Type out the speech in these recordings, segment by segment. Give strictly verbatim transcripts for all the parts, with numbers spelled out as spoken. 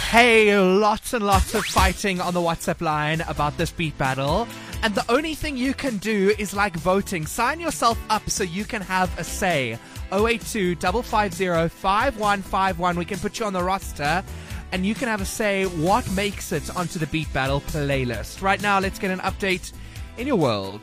Hey, lots and lots of fighting on the WhatsApp line about this beat battle. And the only thing you can do is like voting. Sign yourself up so you can have a say. oh eight two, five five zero, five one five one. We can put you on the roster and you can have a say what makes it onto the beat battle playlist. Right now, let's get an update in your world.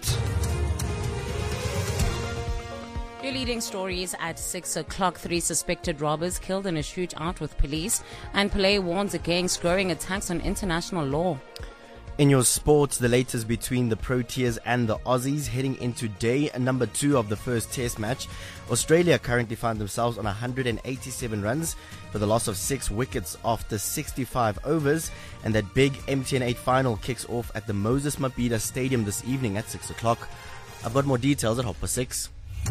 Your leading stories at six o'clock. Three suspected robbers killed in a shootout with police. And Pelé warns against growing attacks on international law. In your sports, the latest between the Proteas and the Aussies heading into day number two of the first test match. Australia currently find themselves on one hundred eighty-seven runs with a loss of six wickets after sixty-five overs. And that big M T N eight final kicks off at the Moses Mabhida Stadium this evening at six o'clock. I've got more details at half past six.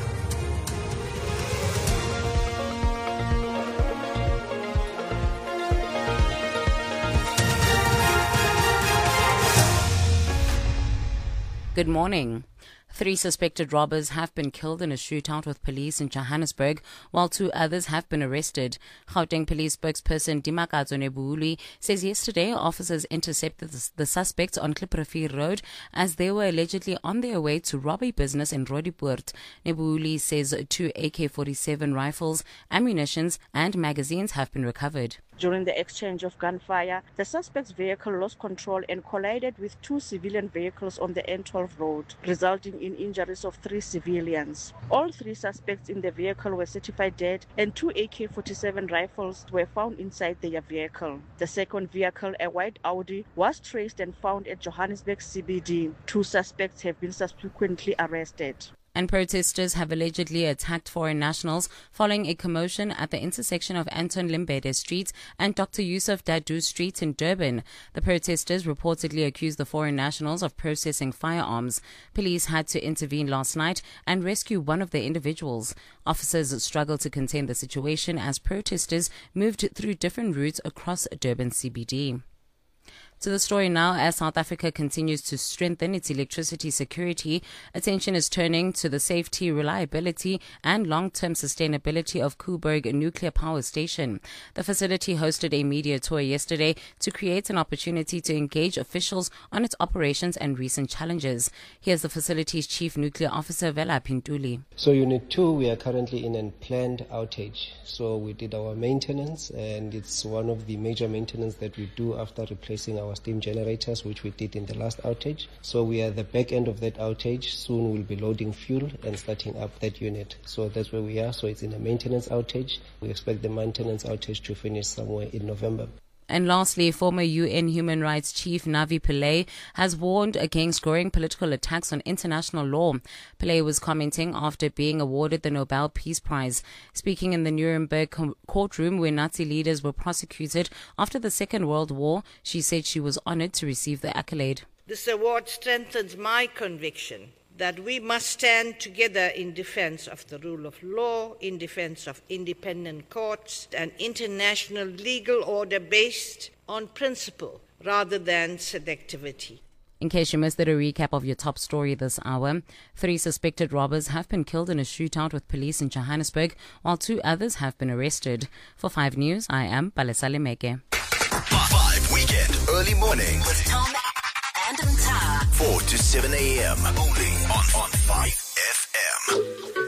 Good morning. Three suspected robbers have been killed in a shootout with police in Johannesburg, while two others have been arrested. Gauteng Police spokesperson Dimakazo Nebuuli says yesterday officers intercepted the suspects on Klipprivier Road as they were allegedly on their way to rob a business in Roodepoort. Nebuuli says two A K forty-seven rifles, ammunitions and magazines have been recovered. During the exchange of gunfire, the suspect's vehicle lost control and collided with two civilian vehicles on the N twelve road, resulting in injuries of three civilians. All three suspects in the vehicle were certified dead, and two A K forty-seven rifles were found inside their vehicle. The second vehicle, a white Audi, was traced and found at Johannesburg C B D. Two suspects have been subsequently arrested. And protesters have allegedly attacked foreign nationals following a commotion at the intersection of Anton Limbede Street and Doctor Yusuf Dadoo Street in Durban. The protesters reportedly accused the foreign nationals of processing firearms. Police had to intervene last night and rescue one of the individuals. Officers struggled to contain the situation as protesters moved through different routes across Durban C B D. To the story now, as South Africa continues to strengthen its electricity security, attention is turning to the safety, reliability and long-term sustainability of Koeberg Nuclear Power Station. The facility hosted a media tour yesterday to create an opportunity to engage officials on its operations and recent challenges. Here's the facility's Chief Nuclear Officer, Vela Pintuli. So Unit two, we are currently in a planned outage. So we did our maintenance, and it's one of the major maintenance that we do after replacing our steam generators, which we did in the last outage. So we are at the back end of that outage. Soon we'll be loading fuel and starting up that unit. So that's where we are. So it's in a maintenance outage. We expect the maintenance outage to finish somewhere in November. And lastly, former U N Human Rights Chief Navi Pillay has warned against growing political attacks on international law. Pillay was commenting after being awarded the Nobel Peace Prize. Speaking in the Nuremberg com- courtroom where Nazi leaders were prosecuted after the Second World War, she said she was honored to receive the accolade. This award strengthens my conviction that we must stand together in defense of the rule of law, in defense of independent courts, an international legal order based on principle rather than selectivity. In case you missed it, a recap of your top story this hour. Three suspected robbers have been killed in a shootout with police in Johannesburg, while two others have been arrested. For five News, I am Palesa Lemeke. Five Weekend Early Morning with Tom and Mta. four to seven a.m. only on, on five F M.